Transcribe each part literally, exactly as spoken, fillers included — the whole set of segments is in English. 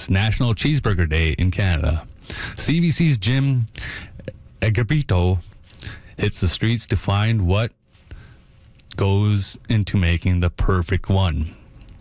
It's National Cheeseburger Day in Canada. C B C's Jim Agapito hits the streets to find what goes into making the perfect one.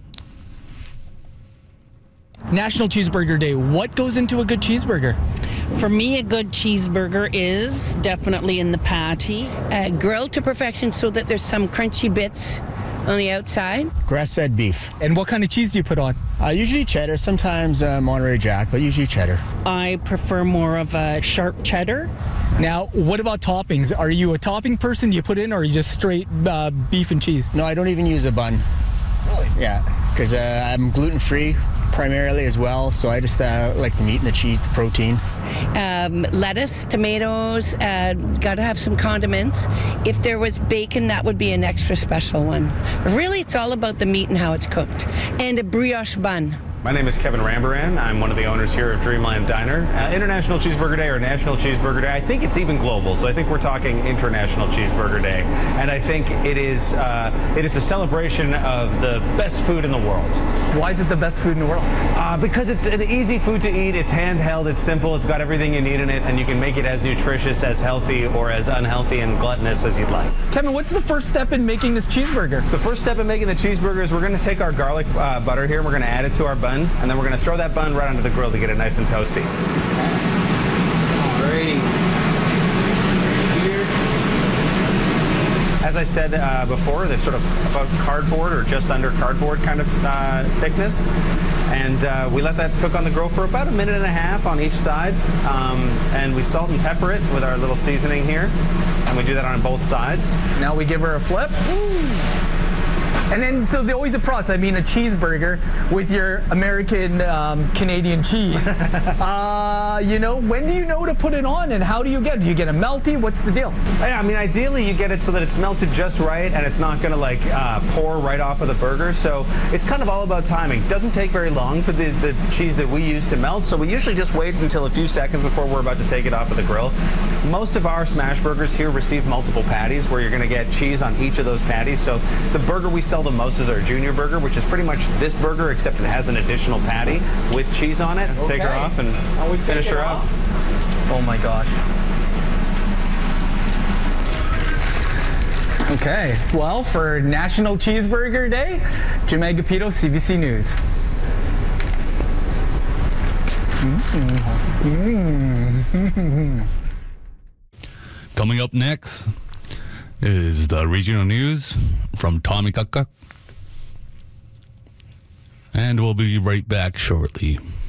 National Cheeseburger Day. What goes into a good cheeseburger? For me, a good cheeseburger is definitely in the patty. Uh, grilled to perfection so that there's some crunchy bits on the outside. Grass-fed beef. And what kind of cheese do you put on? Uh, usually cheddar, sometimes uh, Monterey Jack, but usually cheddar. I prefer more of a sharp cheddar. Now, what about toppings? Are you a topping person? Do you put in, or are you just straight uh, beef and cheese? No, I don't even use a bun. Really? Yeah, because uh, I'm gluten-free primarily as well, so I just uh, like the meat and the cheese, the protein. Um, lettuce, tomatoes, uh, gotta have some condiments. If there was bacon, that would be an extra special one. But really, it's all about the meat and how it's cooked. And a brioche bun. My name is Kevin Rambaran. I'm one of the owners here of Dreamland Diner. Uh, International Cheeseburger Day or National Cheeseburger Day, I think it's even global, so I think we're talking International Cheeseburger Day. And I think it is uh, it is a celebration of the best food in the world. Why is it the best food in the world? Uh, because it's an easy food to eat, it's handheld, it's simple, it's got everything you need in it, and you can make it as nutritious, as healthy, or as unhealthy and gluttonous as you'd like. Kevin, what's the first step in making this cheeseburger? The first step in making the cheeseburger is we're going to take our garlic uh, butter here and we're going to add it to our bun, and then we're going to throw that bun right onto the grill to get it nice and toasty. Alrighty. As I said uh, before, they're sort of about cardboard or just under cardboard kind of uh, thickness. And uh, we let that cook on the grill for about a minute and a half on each side. Um, and we salt and pepper it with our little seasoning here. And we do that on both sides. Now we give her a flip. Ooh. And then, so the, always the process, I mean, a cheeseburger with your American um, Canadian cheese. uh, you know, when do you know to put it on, and how do you get it? Do you get a melty? What's the deal? Yeah, I mean, ideally you get it so that it's melted just right and it's not going to like uh, pour right off of the burger. So it's kind of all about timing. It doesn't take very long for the, the cheese that we use to melt, so we usually just wait until a few seconds before we're about to take it off of the grill. Most of our smash burgers here receive multiple patties where you're going to get cheese on each of those patties. So the burger we sell the most is our junior burger, which is pretty much this burger except it has an additional patty with cheese on it. Okay. Take her off and finish her off. Oh my gosh. Okay, well, for National Cheeseburger Day, Jim Agapito, C B C News. Mm. Coming up next is the regional news from Tommy Kukka. And we'll be right back shortly.